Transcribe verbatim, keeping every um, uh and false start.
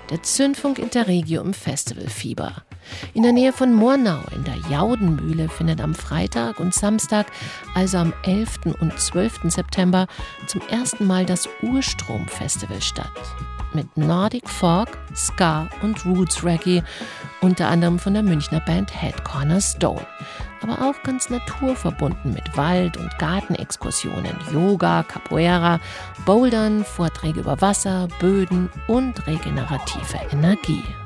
der Zündfunk Interregio im Festivalfieber. In der Nähe von Murnau in der Jaudenmühle findet am Freitag und Samstag, also am elften und zwölften September, zum ersten Mal das Urstrom-Festival statt. Mit Nordic Folk, Ska und Roots Reggae, unter anderem von der Münchner Band Head Cornerstone. Aber auch ganz naturverbunden mit Wald- und Gartenexkursionen, Yoga, Capoeira, Bouldern, Vorträge über Wasser, Böden und regenerative Energie.